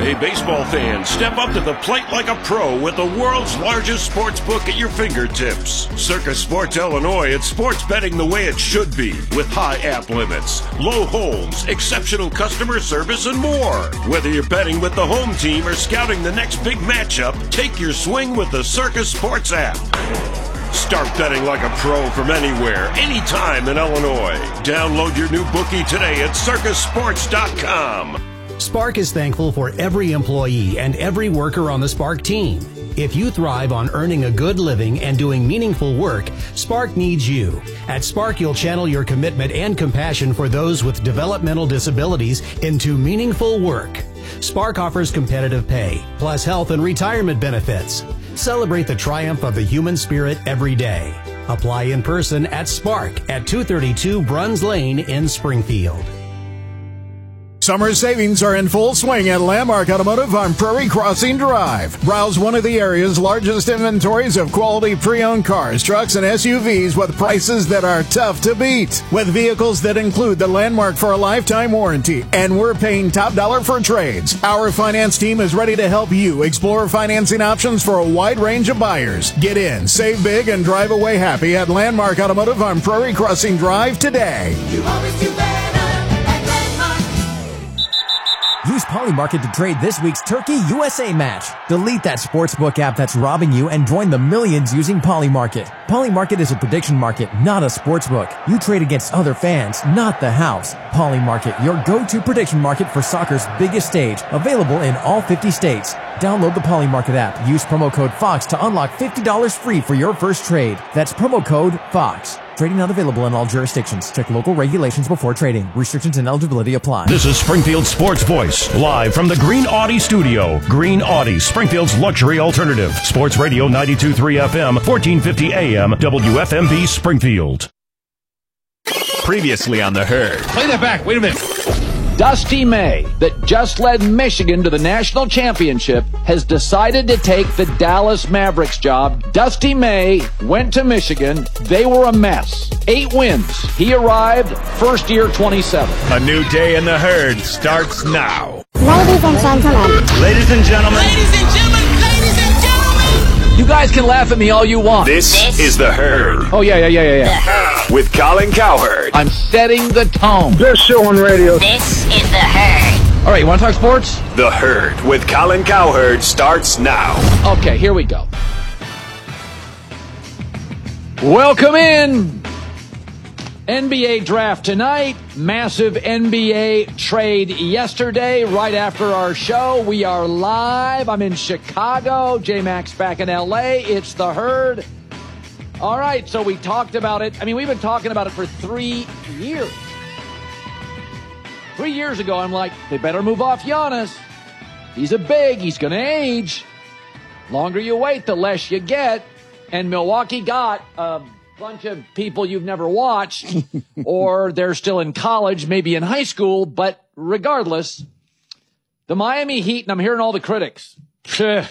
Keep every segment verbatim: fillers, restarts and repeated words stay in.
Hey, baseball fans, step up to the plate like a pro with the world's largest sports book at your fingertips. Circus Sports Illinois, it's sports betting the way it should be, with high app limits, low holds, exceptional customer service, and more. Whether you're betting with the home team or scouting the next big matchup, take your swing with the Circus Sports app. Start betting like a pro from anywhere, anytime in Illinois. Download your new bookie today at circus sports dot com. Spark is thankful for every employee and every worker on the Spark team. If you thrive on earning a good living and doing meaningful work, Spark needs you. At Spark, you'll channel your commitment and compassion for those with developmental disabilities into meaningful work. Spark offers competitive pay, plus health and retirement benefits. Celebrate the triumph of the human spirit every day. Apply in person at Spark at two thirty-two Bruns Lane in Springfield. Summer savings are in full swing at Landmark Automotive on Prairie Crossing Drive. Browse one of the area's largest inventories of quality pre-owned cars, trucks, and S U Vs with prices that are tough to beat. With vehicles that include the Landmark for a lifetime warranty, and we're paying top dollar for trades. Our finance team is ready to help you explore financing options for a wide range of buyers. Get in, save big, and drive away happy at Landmark Automotive on Prairie Crossing Drive today. You always do better. Use Polymarket to trade this week's Turkey U S A match. Delete that sportsbook app that's robbing you and join the millions using Polymarket. Polymarket is a prediction market, not a sportsbook. You trade against other fans, not the house. Polymarket, your go-to prediction market for soccer's biggest stage. Available in all fifty states. Download the Polymarket app. Use promo code FOX to unlock fifty dollars free for your first trade. That's promo code FOX. Trading not available in all jurisdictions. Check local regulations before trading. Restrictions and eligibility apply. This is Springfield Sports Voice, live from the Green Audi studio. Green Audi, Springfield's luxury alternative. Sports Radio ninety-two point three F M, fourteen fifty A M, W F M V Springfield. Previously on The Herd. Play that back. Wait a minute. Dusty May, that just led Michigan to the national championship, has decided to take the Dallas Mavericks job. Dusty May went to Michigan. They were a mess. Eight wins. He arrived first year twenty-seven. A new day in The Herd starts now. Ladies and gentlemen. Ladies and gentlemen. Ladies and gentlemen. Ladies and gentlemen. You guys can laugh at me all you want. This, this is The Herd. Oh, yeah, yeah, yeah, yeah, yeah. The Herd. With Colin Cowherd. I'm setting the tone. Best show on radio. This is The Herd. All right, you want to talk sports? The Herd with Colin Cowherd starts now. Okay, here we go. Welcome in. N B A draft tonight. Massive N B A trade yesterday, right after our show. We are live. I'm in Chicago. J-Max back in L A. It's The Herd. All right, so we talked about it. I mean, we've been talking about it for three years. Three years ago, I'm like, they better move off Giannis. He's a big. He's going to age. Longer you wait, the less you get. And Milwaukee got a bunch of people you've never watched, or they're still in college, maybe in high school. But regardless, the Miami Heat, and I'm hearing all the critics. Yeah.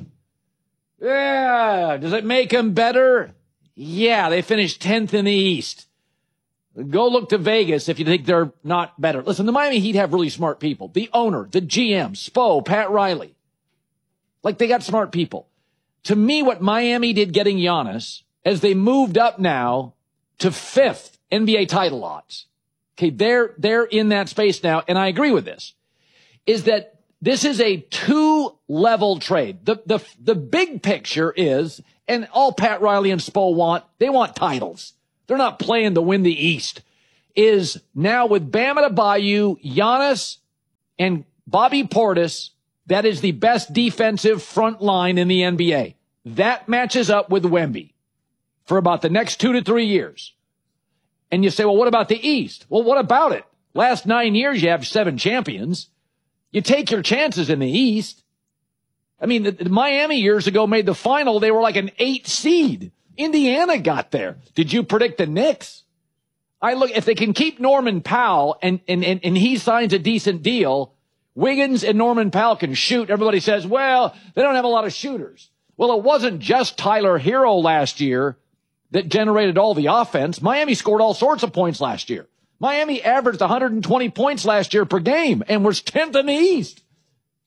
Does it make them better? Yeah, they finished tenth in the East. Go look to Vegas if you think they're not better. Listen, the Miami Heat have really smart people. The owner, the G M, Spo, Pat Riley. Like, they got smart people. To me, what Miami did getting Giannis, as they moved up now to fifth N B A title odds. Okay, they're, they're in that space now, and I agree with this, is that this is a two-level trade. The, the, the big picture is, and all Pat Riley and Spo want, they want titles. They're not playing to win the East. Is now with Bam Adebayo, Giannis, and Bobby Portis, that is the best defensive front line in the N B A. That matches up with Wemby for about the next two to three years. And you say, well, what about the East? Well, what about it? Last nine years, you have seven champions. You take your chances in the East. I mean, the, the Miami years ago made the final. They were like an eight seed. Indiana got there. Did you predict the Knicks? I look, if they can keep Norman Powell and, and, and, and he signs a decent deal, Wiggins and Norman Powell can shoot. Everybody says, well, they don't have a lot of shooters. Well, it wasn't just Tyler Hero last year that generated all the offense. Miami scored all sorts of points last year. Miami averaged one hundred twenty points last year per game and was tenth in the East.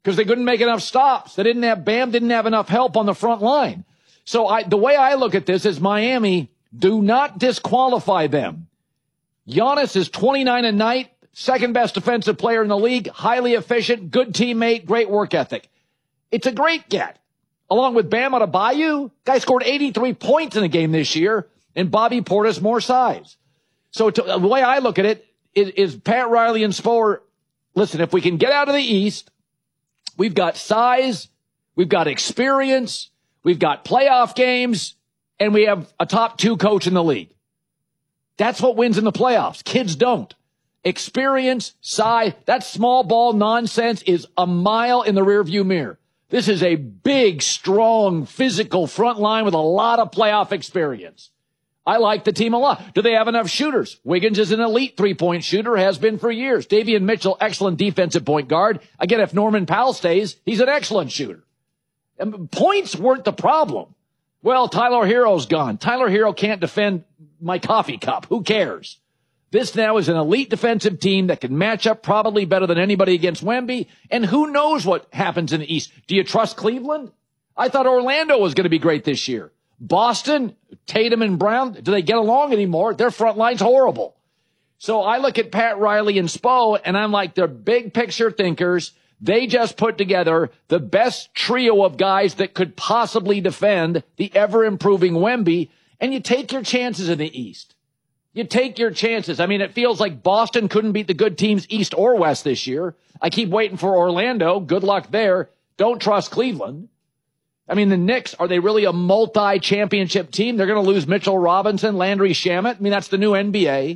because they couldn't make enough stops. They didn't have, Bam didn't have enough help on the front line. So I, the way I look at this is Miami, do not disqualify them. Giannis is twenty-nine a night, second best defensive player in the league, highly efficient, good teammate, great work ethic. It's a great get. Along with Bam Adebayo, guy scored eighty-three points in a game this year, and Bobby Portis more size. So to, the way I look at it is, is Pat Riley and Spo, listen, if we can get out of the East, we've got size, we've got experience, we've got playoff games, and we have a top two coach in the league. That's what wins in the playoffs. Kids don't. Experience, size, that small ball nonsense is a mile in the rearview mirror. This is a big, strong, physical front line with a lot of playoff experience. I like the team a lot. Do they have enough shooters? Wiggins is an elite three-point shooter, has been for years. Davion Mitchell, excellent defensive point guard. Again, if Norman Powell stays, he's an excellent shooter. And points weren't the problem. Well, Tyler Hero's gone. Tyler Hero can't defend my coffee cup. Who cares? This now is an elite defensive team that can match up probably better than anybody against Wemby. And who knows what happens in the East? Do you trust Cleveland? I thought Orlando was going to be great this year. Boston, Tatum and Brown, do they get along anymore? Their front line's horrible. So I look at Pat Riley and Spo, and I'm like, they're big picture thinkers. They just put together the best trio of guys that could possibly defend the ever-improving Wemby, and you take your chances in the East. You take your chances. I mean, it feels like Boston couldn't beat the good teams East or West this year. I keep waiting for Orlando. Good luck there. Don't trust Cleveland. I mean, the Knicks, are they really a multi-championship team? They're going to lose Mitchell Robinson, Landry Shamet. I mean, that's the new N B A.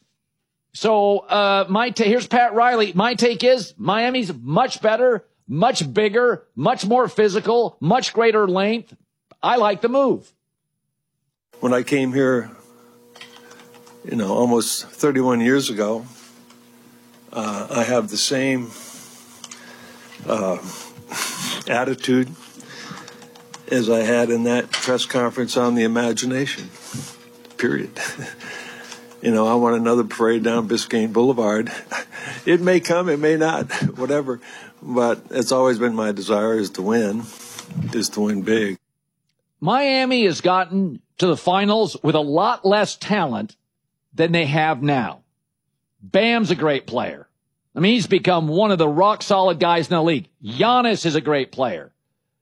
So uh my ta- here's Pat Riley. My take is Miami's much better, much bigger, much more physical, much greater length. I like the move. When I came here, you know, almost thirty-one years ago, uh, I have the same uh, attitude as I had in that press conference on the imagination, period. You know, I want another parade down Biscayne Boulevard. It may come, it may not, whatever. But it's always been my desire is to win, is to win big. Miami has gotten to the finals with a lot less talent than they have now. Bam's a great player. I mean, he's become one of the rock-solid guys in the league. Giannis is a great player.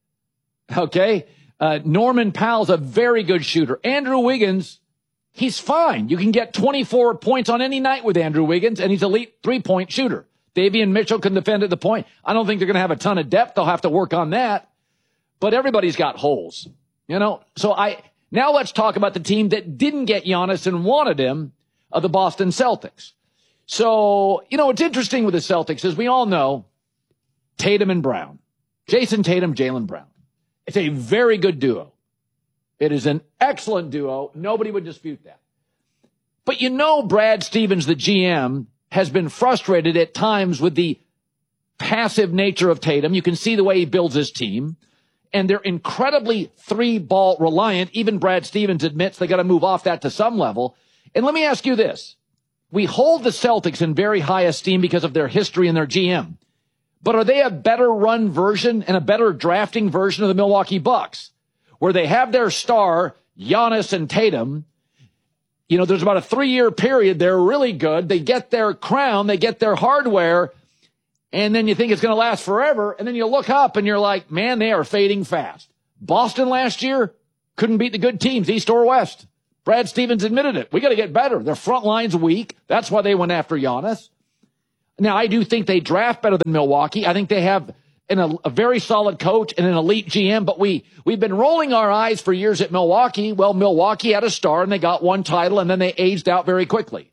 Okay? Uh, Norman Powell's a very good shooter. Andrew Wiggins, he's fine. You can get twenty-four points on any night with Andrew Wiggins, and he's an elite three-point shooter. Davion Mitchell can defend at the point. I don't think they're going to have a ton of depth. They'll have to work on that. But everybody's got holes, you know? So I now let's talk about the team that didn't get Giannis and wanted him, of the Boston Celtics. So, you know, what's interesting with the Celtics is we all know Tatum and Brown. Jason Tatum, Jaylen Brown. It's a very good duo. It is an excellent duo. Nobody would dispute that. But you know Brad Stevens, the G M, has been frustrated at times with the passive nature of Tatum. You can see the way he builds his team. And they're incredibly three-ball reliant. Even Brad Stevens admits they got to move off that to some level. And let me ask you this. We hold the Celtics in very high esteem because of their history and their G M. But are they a better run version and a better drafting version of the Milwaukee Bucks, where they have their star, Giannis and Tatum? You know, there's about a three-year period. They're really good. They get their crown. They get their hardware. And then you think it's going to last forever. And then you look up and you're like, man, they are fading fast. Boston last year couldn't beat the good teams, East or West. Brad Stevens admitted it. We got to get better. Their front line's weak. That's why they went after Giannis. Now, I do think they draft better than Milwaukee. I think they have an, a, a very solid coach and an elite G M, but we, we've been rolling our eyes for years at Milwaukee. Well, Milwaukee had a star, and they got one title, and then they aged out very quickly.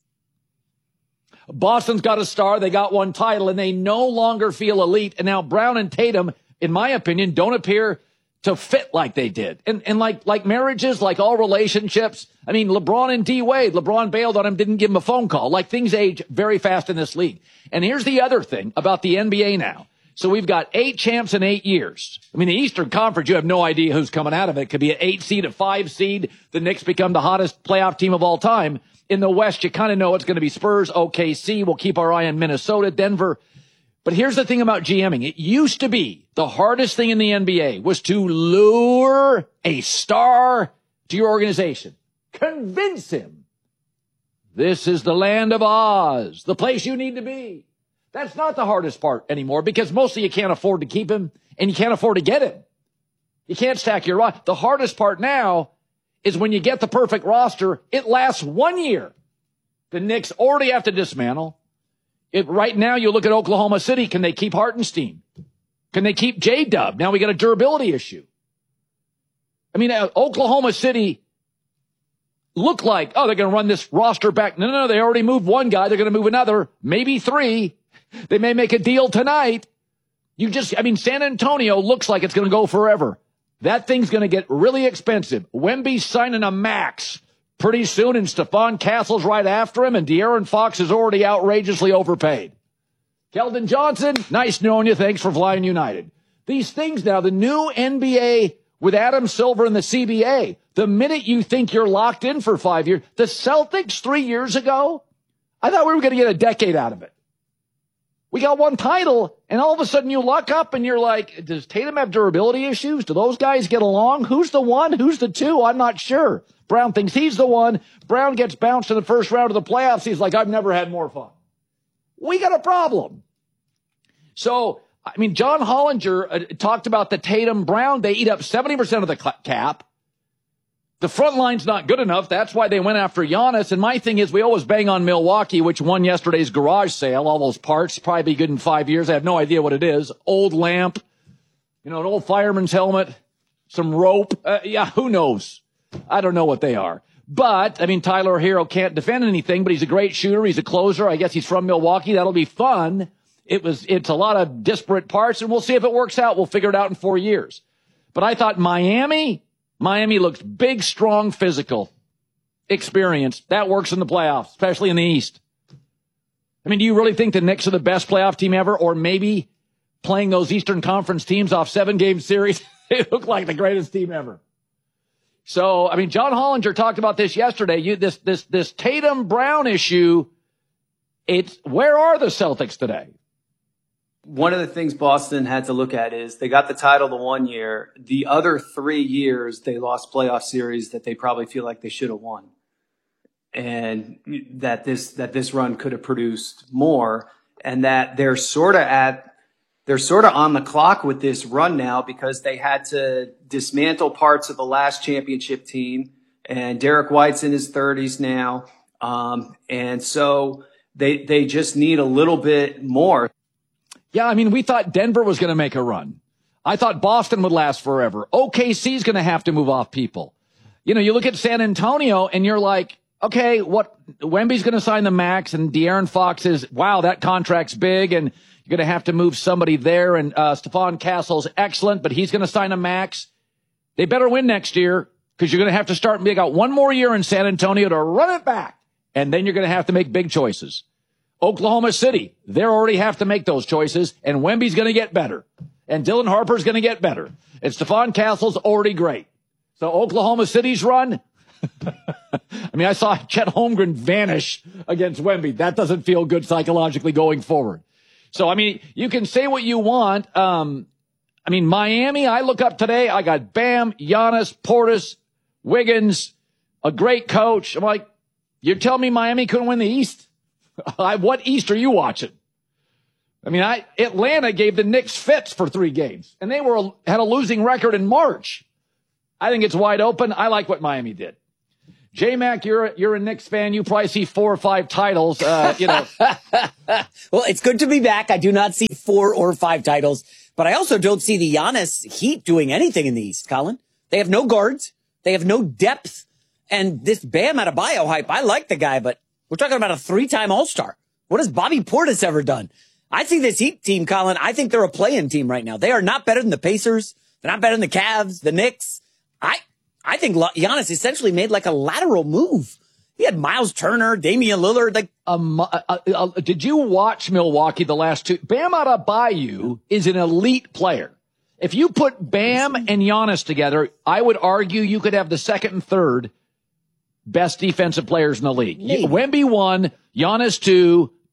Boston's got a star, they got one title, and they no longer feel elite. And now Brown and Tatum, in my opinion, don't appear to fit like they did. And and like like marriages, like all relationships, I mean, LeBron and D-Wade, LeBron bailed on him, didn't give him a phone call. Like, things age very fast in this league. And here's the other thing about the N B A now. So we've got eight champs in eight years. I mean, the Eastern Conference, you have no idea who's coming out of it. It could be an eight seed, a five seed. The Knicks become the hottest playoff team of all time. In the West, you kind of know it's going to be Spurs, O K C. We'll keep our eye on Minnesota, Denver. But here's the thing about GMing. It used to be the hardest thing in the N B A was to lure a star to your organization. Convince him. This is the land of Oz, the place you need to be. That's not the hardest part anymore because mostly you can't afford to keep him and you can't afford to get him. You can't stack your roster. The hardest part now is when you get the perfect roster, it lasts one year. The Knicks already have to dismantle. It, right now, you look at Oklahoma City. Can they keep Hartenstein? Can they keep J-Dub? Now we got a durability issue. I mean, uh, Oklahoma City look like, oh, they're going to run this roster back. No, no, no. They already moved one guy. They're going to move another, maybe three. They may make a deal tonight. You just, I mean, San Antonio looks like it's going to go forever. That thing's going to get really expensive. Wemby's signing a max pretty soon, and Stephon Castle's right after him, and De'Aaron Fox is already outrageously overpaid. Keldon Johnson, nice knowing you. Thanks for flying United. These things now, the new N B A with Adam Silver and the C B A, the minute you think you're locked in for five years, the Celtics three years ago, I thought we were going to get a decade out of it. We got one title, and all of a sudden you luck up, and you're like, does Tatum have durability issues? Do those guys get along? Who's the one? Who's the two? I'm not sure. Brown thinks he's the one. Brown gets bounced in the first round of the playoffs. He's like, I've never had more fun. We got a problem. So, I mean, John Hollinger uh, talked about the Tatum Brown. They eat up seventy percent of the cap. The front line's not good enough. That's why they went after Giannis. And my thing is, we always bang on Milwaukee, which won yesterday's garage sale. All those parts, probably be good in five years. I have no idea what it is. Old lamp, you know, an old fireman's helmet, some rope. Uh, yeah, who knows? I don't know what they are. But, I mean, Tyler Hero can't defend anything, but he's a great shooter. He's a closer. I guess he's from Milwaukee. That'll be fun. It was, it's a lot of disparate parts, and we'll see if it works out. We'll figure it out in four years. But I thought Miami... Miami looks big, strong, physical, experienced. That works in the playoffs, especially in the East. I mean, do you really think the Knicks are the best playoff team ever? Or maybe playing those Eastern Conference teams off seven-game series, they look like the greatest team ever. So, I mean, John Hollinger talked about this yesterday. You, this, this, this Tatum Brown issue, it's, where are the Celtics today? One of the things Boston had to look at is they got the title the one year. The other three years, they lost playoff series that they probably feel like they should have won. And that this, that this run could have produced more, and that they're sort of at, they're sort of on the clock with this run now because they had to dismantle parts of the last championship team, and Derek White's in his thirties now. Um, and so they, they just need a little bit more. Yeah, I mean, we thought Denver was going to make a run. I thought Boston would last forever. O K C's going to have to move off people. You know, you look at San Antonio and you're like, okay, what, Wemby's going to sign the max, and De'Aaron Fox is, wow, that contract's big, and you're going to have to move somebody there, and uh, Stephon Castle's excellent, but he's going to sign a max. They better win next year because you're going to have to start, they got one more year in San Antonio to run it back, and then you're going to have to make big choices. Oklahoma City, they already have to make those choices, and Wemby's going to get better, and Dylan Harper's going to get better, and Stephon Castle's already great. So Oklahoma City's run, I mean, I saw Chet Holmgren vanish against Wemby. That doesn't feel good psychologically going forward. So, I mean, you can say what you want. Um, I mean, Miami, I look up today, I got Bam, Giannis, Portis, Wiggins, a great coach. I'm like, you're telling me Miami couldn't win the East? What East are you watching? I mean, I, Atlanta gave the Knicks fits for three games, and they were had a losing record in March. I think it's wide open. I like what Miami did. J-Mac, you're a, you're a Knicks fan. You probably see four or five titles. Uh, you know. Well, it's good to be back. I do not see four or five titles, but I also don't see the Giannis Heat doing anything in the East, Colin. They have no guards. They have no depth. And this Bam Adebayo hype, I like the guy, but we're talking about a three-time All-Star. What has Bobby Portis ever done? I see this Heat team, Colin, I think they're a play-in team right now. They are not better than the Pacers. They're not better than the Cavs, the Knicks. I I think Giannis essentially made like a lateral move. He had Miles Turner, Damian Lillard. Like, um, uh, uh, uh, did you watch Milwaukee the last two? Bam Adebayo is an elite player. If you put Bam and Giannis together, I would argue you could have the second and third best defensive players in the league. Maybe. Wemby one, Giannis two,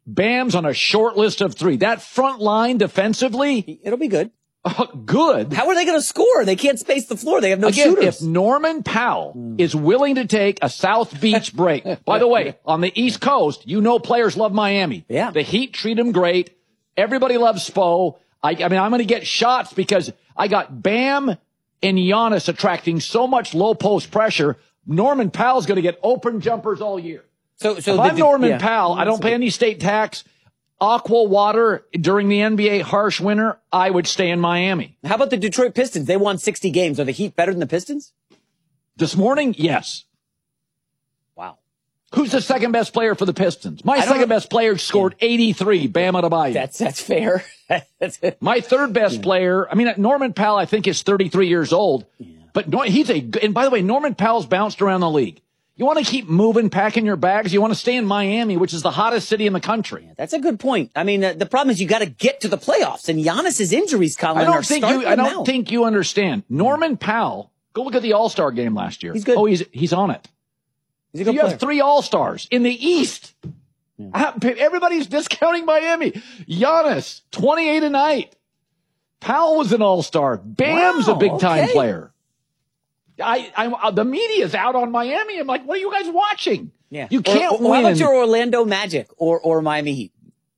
Bam's on a short list of three. That front line defensively, it'll be good. Uh, good. How are they going to score? They can't space the floor. They have no Again, shooters. If Norman Powell mm. is willing to take a South Beach break, by the way, on the East Coast, you know players love Miami. Yeah. The Heat treat them great. Everybody loves Spo. I, I mean, I'm going to get shots because I got Bam and Giannis attracting so much low post pressure. Norman Powell's going to get open jumpers all year. So, so if the, I'm Norman yeah. Powell, I don't pay any state tax. Aqua water during the N B A harsh winter, I would stay in Miami. How about the Detroit Pistons? They won sixty games. Are the Heat better than the Pistons? This morning, yes. Wow. Who's the second best player for the Pistons? My second know. best player scored yeah. eighty-three. Bam Adebayo. That's that's fair. that's My third best yeah. player, I mean, Norman Powell, I think, is thirty-three years old. Yeah. But no, he's a, and by the way, Norman Powell's bounced around the league. You want to keep moving, packing your bags. You want to stay in Miami, which is the hottest city in the country. Yeah, that's a good point. I mean, uh, the problem is you got to get to the playoffs, and Giannis's injuries, Colin, I don't are think you. I don't out. think you understand. Norman Powell. Go look at the All Star game last year. He's good. Oh, he's he's on it. He's a good you player. have three All Stars in the East. Yeah. Everybody's discounting Miami. Giannis, twenty-eight a night. Powell was an All Star. Bam's wow, a big time okay. player. I, I, the media's out on Miami. I'm like, what are you guys watching? Yeah. You can't or, or, win. How about your Orlando Magic or, or Miami Heat?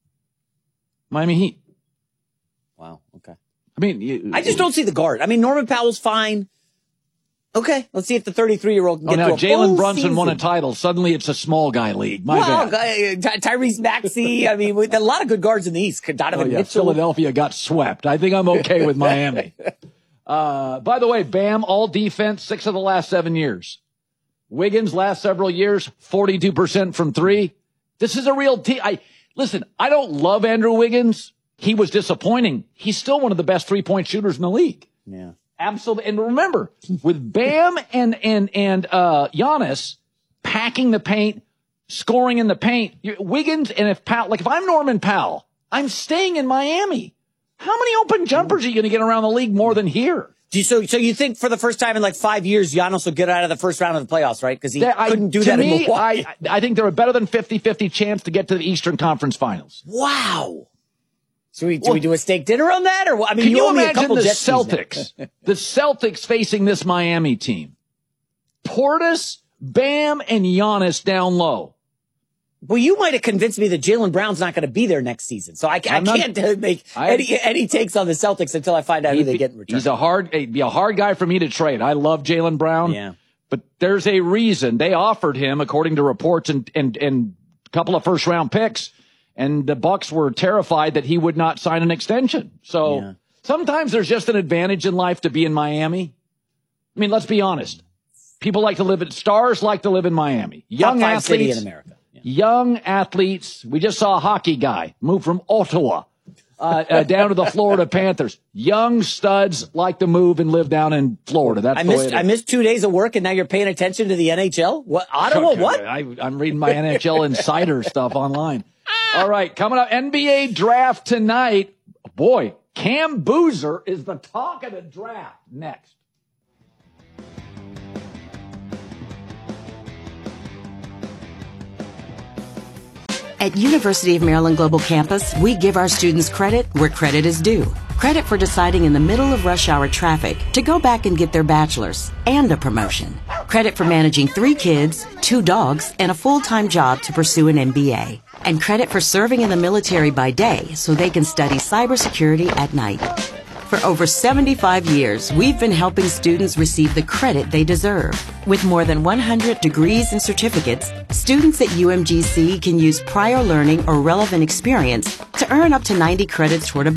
Miami Heat. Wow. Okay. I mean, you, I just don't see the guard. I mean, Norman Powell's fine. Okay. Let's see if the thirty-three year old can oh, get now to a Jalen Brunson season. won a title. Suddenly it's a small guy league. My well, bad. Ty- Tyrese Maxey. I mean, with a lot of good guards in the East. Donovan oh, yeah. Mitchell. Philadelphia got swept. I think I'm okay with Miami. Uh, by the way, Bam, all defense, six of the last seven years. Wiggins, last several years, forty-two percent from three. This is a real team. I, listen, I don't love Andrew Wiggins. He was disappointing. He's still one of the best three-point shooters in the league. Yeah. Absolutely. And remember, with Bam and, and, and, uh, Giannis packing the paint, scoring in the paint, Wiggins, and if Powell, like if I'm Norman Powell, I'm staying in Miami. How many open jumpers are you going to get around the league more than here? Do you, so, so you think for the first time in like five years, Giannis will get out of the first round of the playoffs, right? Because he that, couldn't do I, that me, in Milwaukee. I, I think they're a better than fifty-fifty chance to get to the Eastern Conference Finals. Wow. So we, do well, we do a steak dinner on that? Or I mean, can you, you owe me a imagine couple the Jets Celtics? The Celtics facing this Miami team. Portis, Bam, and Giannis down low. Well, you might have convinced me that Jaylen Brown's not going to be there next season. So I, I can't not, make I, any, any takes on the Celtics until I find out who they get in return. He's a hard, it'd be a hard guy for me to trade. I love Jaylen Brown. Yeah. But there's a reason they offered him, according to reports, and, and, and a couple of first round picks. And the Bucks were terrified that he would not sign an extension. So yeah. sometimes there's just an advantage in life to be in Miami. I mean, let's be honest. People like to live in, stars like to live in Miami. Young Top five athletes. City in America. Yeah. Young athletes. We just saw a hockey guy move from Ottawa uh, uh, down to the Florida Panthers. Young studs like to move and live down in Florida. That's I the missed, way it is. I missed two days of work, and now you're paying attention to the N H L? What? Ottawa, what? I, I'm reading my N H L Insider stuff online. All right, coming up, N B A draft tonight. Boy, Cam Boozer is the talk of the draft next. At University of Maryland Global Campus, we give our students credit where credit is due. Credit for deciding in the middle of rush hour traffic to go back and get their bachelor's and a promotion. Credit for managing three kids, two dogs, and a full-time job to pursue an M B A. And credit for serving in the military by day so they can study cybersecurity at night. For over seventy-five years, we've been helping students receive the credit they deserve. With more than one hundred degrees and certificates, students at U M G C can use prior learning or relevant experience to earn up to ninety credits toward a